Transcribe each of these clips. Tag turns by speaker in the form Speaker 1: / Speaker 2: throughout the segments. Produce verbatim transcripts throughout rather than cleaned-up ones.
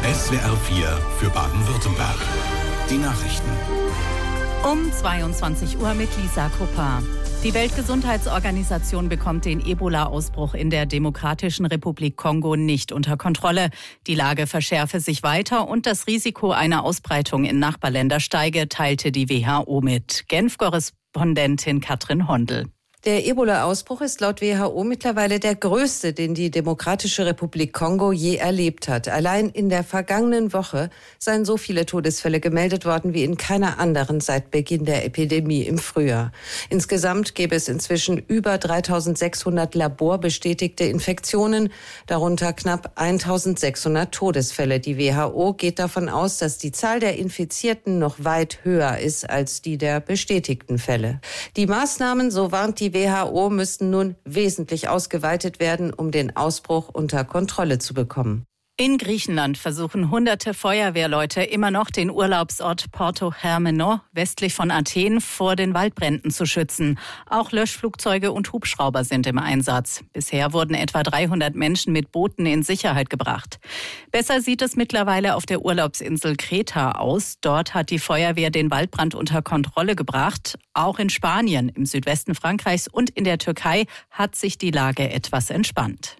Speaker 1: S W R vier für Baden-Württemberg. Die Nachrichten.
Speaker 2: Um zweiundzwanzig Uhr mit Lisa Kuppa. Die Weltgesundheitsorganisation bekommt den Ebola-Ausbruch in der Demokratischen Republik Kongo nicht unter Kontrolle. Die Lage verschärfe sich weiter und das Risiko einer Ausbreitung in Nachbarländer steige, teilte die W H O mit. Genf-Korrespondentin Katrin Hondel.
Speaker 3: Der Ebola-Ausbruch ist laut W H O mittlerweile der größte, den die Demokratische Republik Kongo je erlebt hat. Allein in der vergangenen Woche seien so viele Todesfälle gemeldet worden wie in keiner anderen seit Beginn der Epidemie im Frühjahr. Insgesamt gäbe es inzwischen über dreitausendsechshundert laborbestätigte Infektionen, darunter knapp eintausendsechshundert Todesfälle. Die W H O geht davon aus, dass die Zahl der Infizierten noch weit höher ist als die der bestätigten Fälle. Die Maßnahmen, so warnt die W H O, müssten nun wesentlich ausgeweitet werden, um den Ausbruch unter Kontrolle zu bekommen.
Speaker 2: In Griechenland versuchen hunderte Feuerwehrleute immer noch den Urlaubsort Porto Hermeno westlich von Athen vor den Waldbränden zu schützen. Auch Löschflugzeuge und Hubschrauber sind im Einsatz. Bisher wurden etwa dreihundert Menschen mit Booten in Sicherheit gebracht. Besser sieht es mittlerweile auf der Urlaubsinsel Kreta aus. Dort hat die Feuerwehr den Waldbrand unter Kontrolle gebracht. Auch in Spanien, im Südwesten Frankreichs und in der Türkei hat sich die Lage etwas entspannt.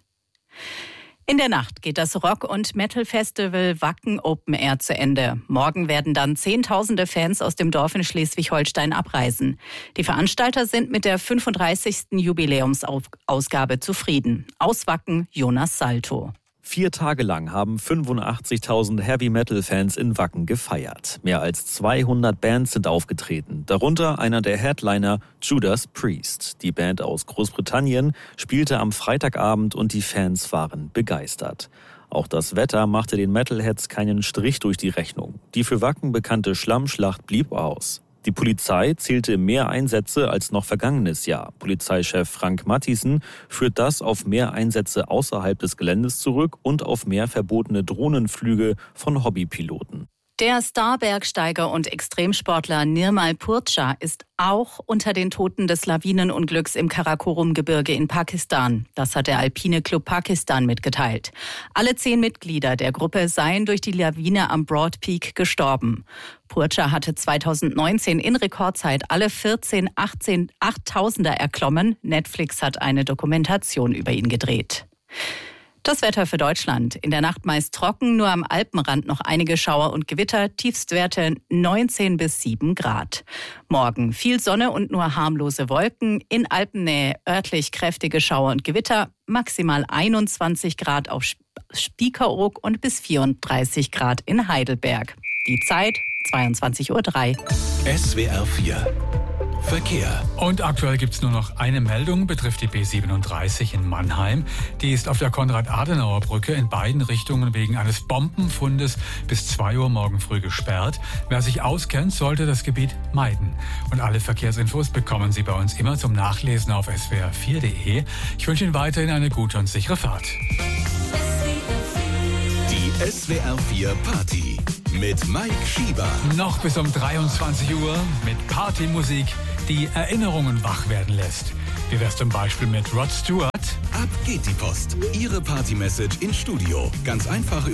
Speaker 2: In der Nacht geht das Rock- und Metal-Festival Wacken Open Air zu Ende. Morgen werden dann Zehntausende Fans aus dem Dorf in Schleswig-Holstein abreisen. Die Veranstalter sind mit der fünfunddreißigsten Jubiläumsausgabe zufrieden. Aus Wacken Jonas Salto.
Speaker 4: Vier Tage lang haben fünfundachtzigtausend Heavy-Metal-Fans in Wacken gefeiert. Mehr als zweihundert Bands sind aufgetreten, darunter einer der Headliner Judas Priest. Die Band aus Großbritannien spielte am Freitagabend und die Fans waren begeistert. Auch das Wetter machte den Metalheads keinen Strich durch die Rechnung. Die für Wacken bekannte Schlammschlacht blieb aus. Die Polizei zählte mehr Einsätze als noch vergangenes Jahr. Polizeichef Frank Matthiessen führt das auf mehr Einsätze außerhalb des Geländes zurück und auf mehr verbotene Drohnenflüge von Hobbypiloten.
Speaker 2: Der Starbergsteiger und Extremsportler Nirmal Purcha ist auch unter den Toten des Lawinenunglücks im Karakorum-Gebirge in Pakistan. Das hat der Alpine Club Pakistan mitgeteilt. Alle zehn Mitglieder der Gruppe seien durch die Lawine am Broad Peak gestorben. Purcha hatte zweitausendneunzehn in Rekordzeit alle vierzehn achttausender erklommen. Netflix hat eine Dokumentation über ihn gedreht. Das Wetter für Deutschland. In der Nacht meist trocken, nur am Alpenrand noch einige Schauer und Gewitter. Tiefstwerte neunzehn bis sieben Grad. Morgen viel Sonne und nur harmlose Wolken. In Alpennähe örtlich kräftige Schauer und Gewitter. Maximal einundzwanzig Grad auf Spiekeroog und bis vierunddreißig Grad in Heidelberg. Die Zeit zweiundzwanzig Uhr drei.
Speaker 1: S W R vier Verkehr.
Speaker 5: Und aktuell gibt es nur noch eine Meldung, betrifft die B siebenunddreißig in Mannheim. Die ist auf der Konrad-Adenauer-Brücke in beiden Richtungen wegen eines Bombenfundes bis zwei Uhr morgen früh gesperrt. Wer sich auskennt, sollte das Gebiet meiden. Und alle Verkehrsinfos bekommen Sie bei uns immer zum Nachlesen auf S W R vier punkt de. Ich wünsche Ihnen weiterhin eine gute und sichere Fahrt.
Speaker 1: Die S W R vier Party mit Mike Schieber.
Speaker 5: Noch bis um dreiundzwanzig Uhr mit Partymusik, die Erinnerungen wach werden lässt. Wie wär's zum Beispiel mit Rod Stewart?
Speaker 1: Ab geht die Post. Ihre Party-Message ins Studio. Ganz einfach